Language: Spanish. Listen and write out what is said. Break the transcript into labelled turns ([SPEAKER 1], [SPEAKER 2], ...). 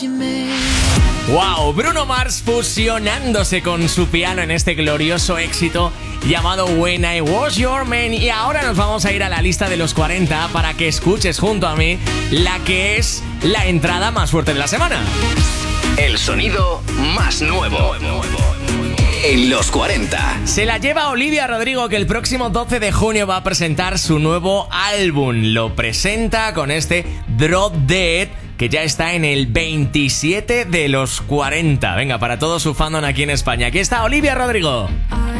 [SPEAKER 1] Wow, Bruno Mars fusionándose con su piano en este glorioso éxito llamado When I Was Your Man. Y ahora nos vamos a ir a la lista de los 40 para que escuches junto a mí la que es la entrada más fuerte de la semana.
[SPEAKER 2] El sonido más nuevo en los 40.
[SPEAKER 1] Se la lleva Olivia Rodrigo, que el próximo 12 de junio va a presentar su nuevo álbum. Lo presenta con este Drop Dead, que ya está en el 27 de los 40. Venga, para todo su fandom aquí en España. Aquí está Olivia Rodrigo.